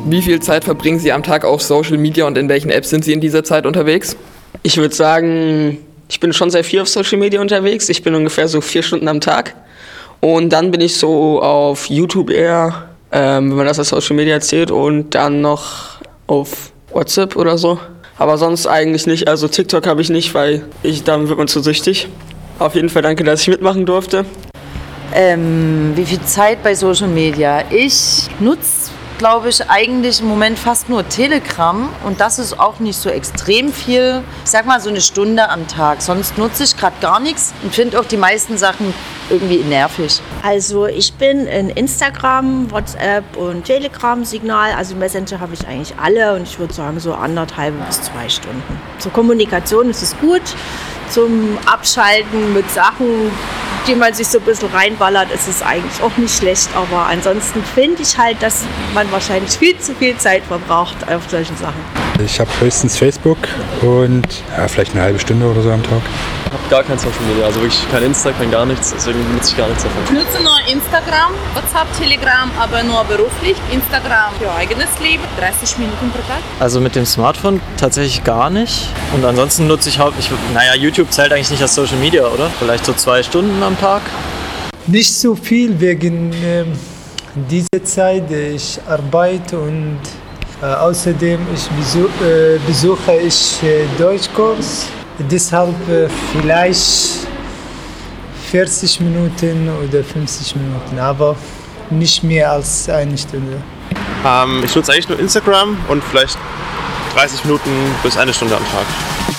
Wie viel Zeit verbringen Sie am Tag auf Social Media und in welchen Apps sind Sie in dieser Zeit unterwegs? Ich würde sagen, ich bin schon sehr viel auf Social Media unterwegs. Ich bin ungefähr so 4 Stunden am Tag. Und dann bin ich so auf YouTube eher, wenn man das als Social Media zählt, und dann noch auf WhatsApp oder so. Aber sonst eigentlich nicht. Also TikTok habe ich nicht, weil dann wird man zu süchtig. Auf jeden Fall danke, dass ich mitmachen durfte. Wie viel Zeit bei Social Media? Ich nutze, glaube ich, eigentlich im Moment fast nur Telegram und das ist auch nicht so extrem viel. Ich sag mal so eine Stunde am Tag. Sonst nutze ich gerade gar nichts und finde auch die meisten Sachen irgendwie nervig. Also ich bin in Instagram, WhatsApp und Telegram Signal. Also Messenger habe ich eigentlich alle und ich würde sagen so 1,5 bis 2 Stunden. Zur Kommunikation ist es gut, zum Abschalten mit Sachen, die man sich so ein bisschen reinballert, ist es eigentlich auch nicht schlecht. Aber ansonsten finde ich halt, dass man wahrscheinlich viel zu viel Zeit verbraucht auf solchen Sachen. Ich habe höchstens Facebook und vielleicht eine halbe Stunde oder so am Tag. Ich habe gar kein Social Media, also wirklich kein Insta, kein gar nichts, deswegen benutze ich gar nichts davon. Ich nutze nur Instagram, WhatsApp, Telegram, aber nur beruflich. Instagram für eigenes Leben, 30 Minuten pro Tag. Also mit dem Smartphone tatsächlich gar nicht. Und ansonsten nutze ich YouTube zählt eigentlich nicht als Social Media, oder? Vielleicht so 2 Stunden am Tag. Nicht so viel wegen dieser Zeit. Ich arbeite und außerdem besuche ich Deutschkurs. Deshalb vielleicht 40 Minuten oder 50 Minuten, aber nicht mehr als eine Stunde. Ich nutze eigentlich nur Instagram und vielleicht 30 Minuten bis 1 Stunde am Tag.